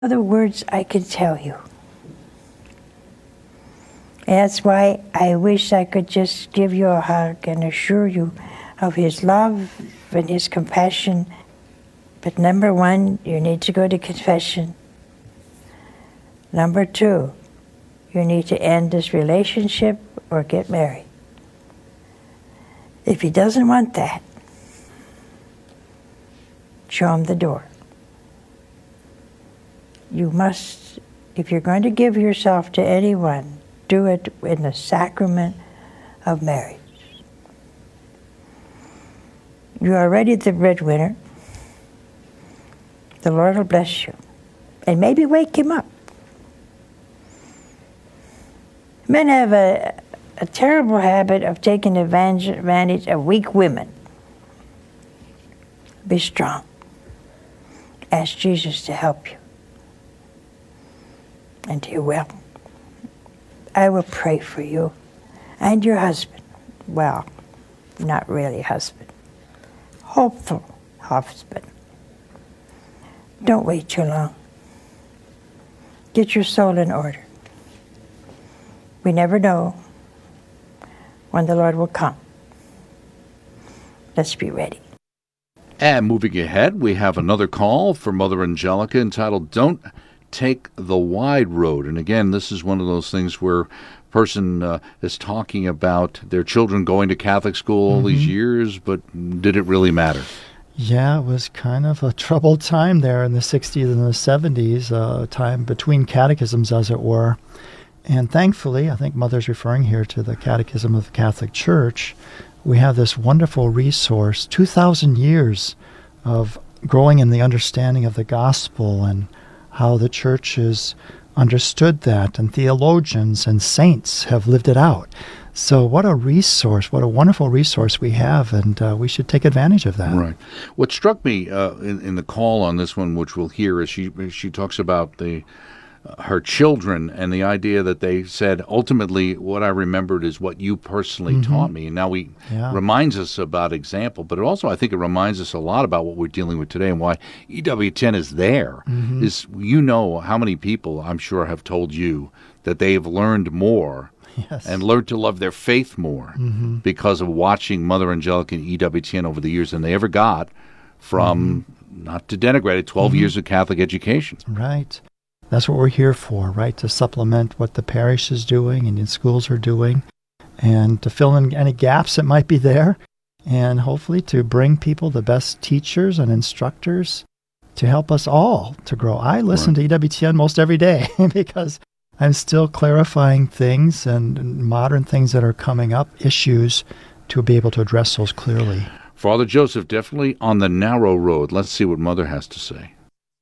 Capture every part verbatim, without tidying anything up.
other words I could tell you. And that's why I wish I could just give you a hug and assure you of his love and his compassion. But number one, you need to go to confession. Number two, you need to end this relationship or get married. If he doesn't want that, show him the door. You must, if you're going to give yourself to anyone, do it in the sacrament of marriage. You are already the breadwinner. The Lord will bless you. And maybe wake him up. Men have a, a terrible habit of taking advantage, advantage of weak women. Be strong. Ask Jesus to help you. And he will. I will pray for you and your husband. Well, not really husband. Hopeful husband. Don't wait too long. Get your soul in order. We never know when the Lord will come. Let's be ready. And moving ahead, we have another call for Mother Angelica entitled, Don't Take the Wide Road. And again, this is one of those things where a person uh, is talking about their children going to Catholic school all mm-hmm. these years, but did it really matter? Yeah, it was kind of a troubled time there in the sixties and the seventies, a uh, time between catechisms, as it were. And thankfully, I think Mother's referring here to the Catechism of the Catholic Church, we have this wonderful resource, two thousand years of growing in the understanding of the gospel and how the church has understood that, and theologians and saints have lived it out. So what a resource, what a wonderful resource we have, and uh, we should take advantage of that. Right. What struck me uh, in, in the call on this one, which we'll hear, is she she talks about the uh, her children and the idea that they said, ultimately, what I remembered is what you personally mm-hmm. taught me. And now we yeah. reminds us about example, but it also, I think it reminds us a lot about what we're dealing with today and why E W ten is there. Mm-hmm. Is you know how many people, I'm sure, have told you that they've learned more Yes. and learned to love their faith more mm-hmm. because of watching Mother Angelica and E W T N over the years than they ever got from, mm-hmm. not to denigrate it, twelve mm-hmm. years of Catholic education. Right. That's what we're here for, right? To supplement what the parish is doing and the schools are doing, and to fill in any gaps that might be there, and hopefully to bring people the best teachers and instructors to help us all to grow. I listen right. to E W T N most every day because I'm still clarifying things and modern things that are coming up, issues, to be able to address those clearly. Father Joseph, definitely on the narrow road. Let's see what Mother has to say.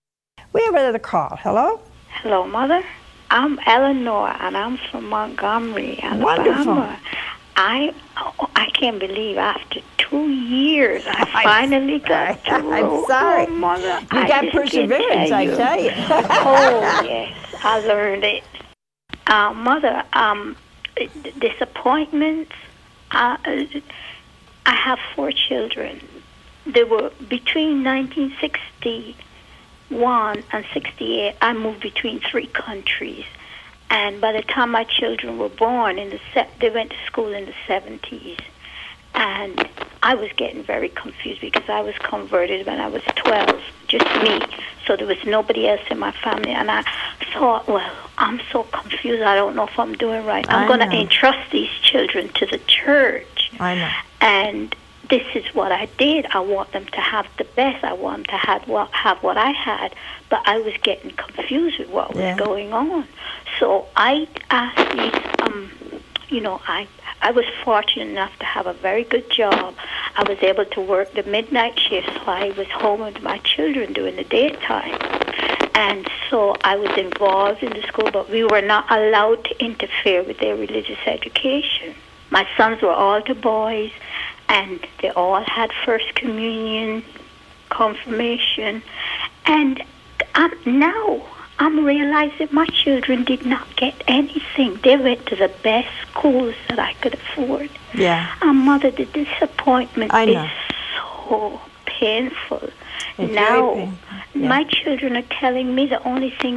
We have another call. Hello? Hello, Mother. I'm Eleanor, and I'm from Montgomery, Alabama. Wonderful. I oh, I can't believe after two years I finally got to I'm sorry. Oh, Mother. You I got perseverance, I tell you. Oh, yes. I learned it. Uh, Mother, um, disappointments. Uh, I have four children. They were between nineteen sixty-one and sixty-eight. I moved between three countries, and by the time my children were born, in the se- they went to school in the seventies, and I was getting very confused because I was converted when I was twelve, just me. So there was nobody else in my family, and I thought, well, I'm so confused. I don't know if I'm doing right. I'm going to entrust these children to the church. I know. And this is what I did. I want them to have the best. I want them to have what, have what I had, but I was getting confused with what was yeah. going on. So I asked these, um, you know, I I was fortunate enough to have a very good job. I was able to work the midnight shift, so I was home with my children during the daytime. And so I was involved in the school, but we were not allowed to interfere with their religious education. My sons were all the boys, and they all had First Communion, confirmation. And um, now I'm realizing my children did not get anything. They went to the best schools that I could afford. Yeah. And Mother, the disappointment I know. is so painful. It's now, very painful. Yeah. my children are telling me the only thing